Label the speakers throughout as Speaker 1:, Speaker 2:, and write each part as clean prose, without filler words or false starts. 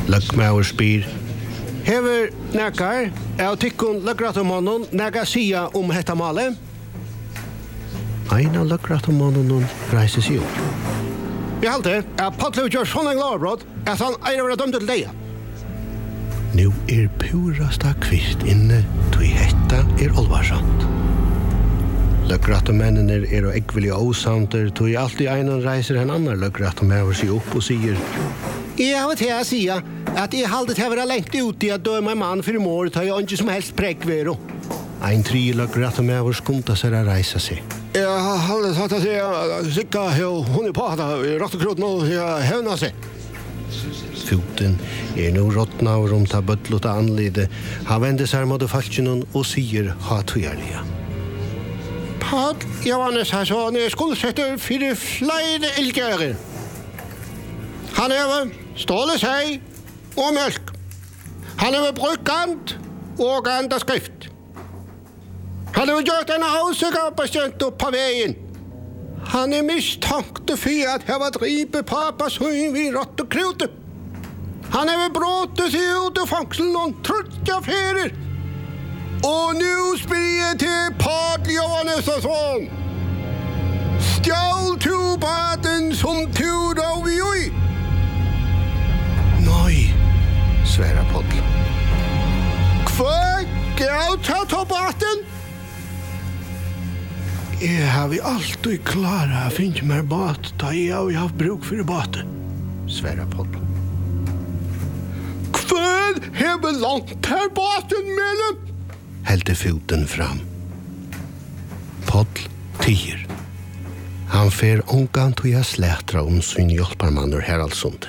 Speaker 1: Løggmaur spyr. Hever nekar, tikkun løggratomannen nega sia hetta male? Ein av løggratomannen reiser seg opp. Vi halte Podle gjør sånn en lovbrott at han eier å være dømt til leia. Nu purasta kvist inne, tui hetta olvarsamt. Løggratomennene og eggvillige åsamter, tui alltid einan reiser en annan løggratomaur seg opp og sier Jeg har til å si at jeg halde til å være lengt ute i at døme en mann for i morgen tar jeg ikke som helst prekvero. Ein tri løggratomaur skumta seg å reise seg. Jeg halde til å si at sikka hun på at rottekroten og hevna seg. Foten nu rottnaur ta bøttlota anlide. Han vender seg mot falskinen og sier hatøyerlige. Paul Johannes har sånn skuldsetter for flere ilgjører. Han stålet seg og mjølk. Han brukant og andre skrift. Han gjort en avsøkerpasient opp på veien. Han mistankt for at jeg var drivet papas høyen vid rottekrotet. Han brått seg ut av fangselen og trutja ferier. Og nu spyr jeg til Paul Johannes og sånn. Stjål to baden som to da vi ui. Nei, sværa Paul. Hva gav ta baden? Jeg har vi alltid klara å finne mer bat da jeg har haft bruk for baden, sværa Paul. Hva har langt her baden mellom? Helte foten fram. Paul tiger. Han fer ongan til jeg slætra sin hjelparmannur Haraldsund.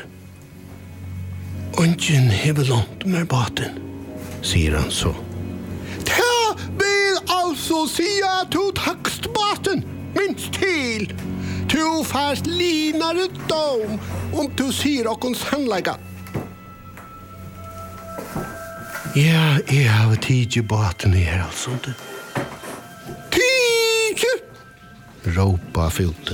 Speaker 1: Ongen hever langt mer baten, sier han så. Ta vil altså sia to takst baten, minst til. Tu fast linare dom tu sier okkons handlega. Ja, jeg har tidje baten i Haraldsund. Tidje! Råpa foten.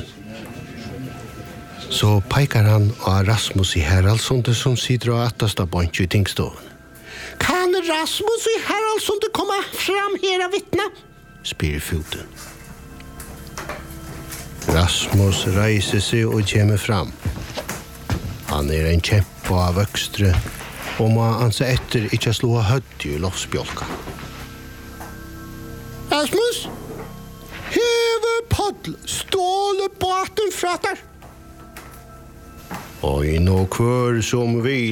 Speaker 1: Så peikar han av Rasmus i Haraldsund som sitter og attast av bonch i tingstoven. Kan Rasmus i Haraldsund komma fram her og vittna? Spyr foten. Rasmus reiser seg og kommer fram. Han en kjempe av vøkstre og må anse etter ikke slå hødd i lofsbjolka. Rasmus, hever Paul ståle baten fra der. Og nå kvør som vil